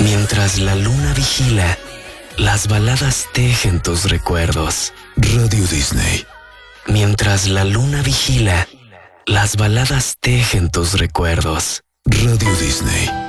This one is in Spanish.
Mientras la luna vigila, las baladas tejen tus recuerdos. Radio Disney. Mientras la luna vigila, las baladas tejen tus recuerdos. Radio Disney.